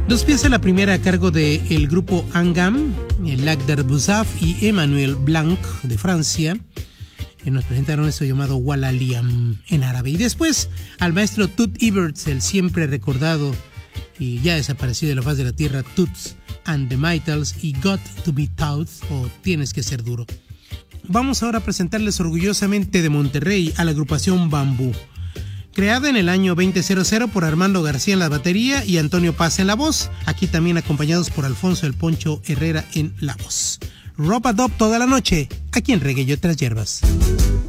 Dos piezas, la primera a cargo del grupo Angam, el Lac d'Arbuzaf y Emmanuel Blanc de Francia. Nos presentaron esto llamado Walaliam en árabe. Y después al maestro Toots Hibbert, el siempre recordado y ya desaparecido de la faz de la tierra, Toots and the Maytals y Got to be Tough, o Tienes que ser duro. Vamos ahora a presentarles orgullosamente de Monterrey a la agrupación Bambú, creada en el año 2000 por Armando García en la batería y Antonio Paz en la voz, aquí también acompañados por Alfonso El Poncho Herrera en la voz. Ropa Dop toda la noche, aquí en Reggae y otras hierbas.